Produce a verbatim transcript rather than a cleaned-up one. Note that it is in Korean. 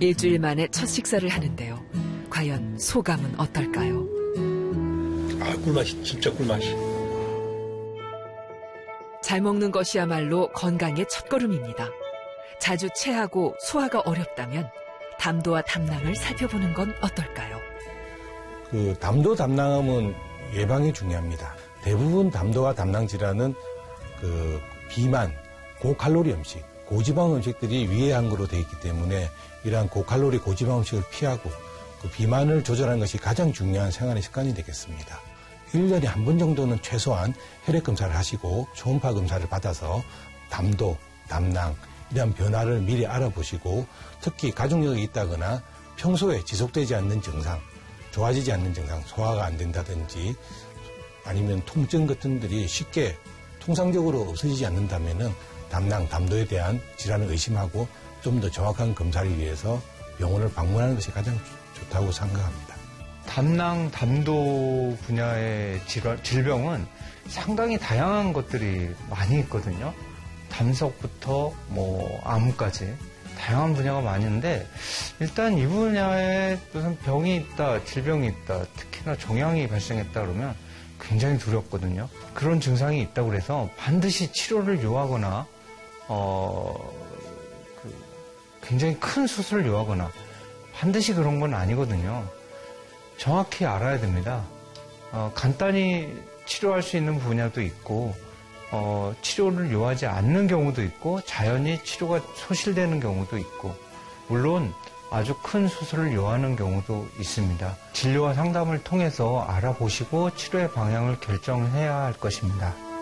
일주일 만에 첫 식사를 하는데요. 과연 소감은 어떨까요? 아, 꿀맛이, 진짜 꿀맛이. 잘 먹는 것이야말로 건강의 첫걸음입니다. 자주 체하고 소화가 어렵다면 담도와 담낭을 살펴보는 건 어떨까요? 그 담도 담낭은 예방이 중요합니다. 대부분 담도와 담낭 질환은 그 비만, 고칼로리 음식, 고지방 음식들이 위의 항구로 되어 있기 때문에 이러한 고칼로리, 고지방 음식을 피하고 그 비만을 조절하는 것이 가장 중요한 생활의 습관이 되겠습니다. 일 년에 한 번 정도는 최소한 혈액 검사를 하시고 초음파 검사를 받아서 담도, 담낭 이러한 변화를 미리 알아보시고 특히 가족력이 있다거나 평소에 지속되지 않는 증상, 좋아지지 않는 증상, 소화가 안 된다든지 아니면 통증 같은 것들이 쉽게 통상적으로 없어지지 않는다면은 담낭, 담도에 대한 질환을 의심하고 좀 더 정확한 검사를 위해서 병원을 방문하는 것이 가장 좋다고 생각합니다. 담낭, 담도 분야의 질환, 질병은 상당히 다양한 것들이 많이 있거든요. 담석부터 뭐 암까지 다양한 분야가 많은데 일단 이 분야에 무슨 병이 있다, 질병이 있다, 특히나 종양이 발생했다 그러면 굉장히 두렵거든요. 그런 증상이 있다고 해서 반드시 치료를 요하거나 어, 그 굉장히 큰 수술을 요하거나 반드시 그런 건 아니거든요. 정확히 알아야 됩니다. 어, 간단히 치료할 수 있는 분야도 있고 어, 치료를 요하지 않는 경우도 있고 자연히 치료가 소실되는 경우도 있고 물론 아주 큰 수술을 요하는 경우도 있습니다. 진료와 상담을 통해서 알아보시고 치료의 방향을 결정해야 할 것입니다.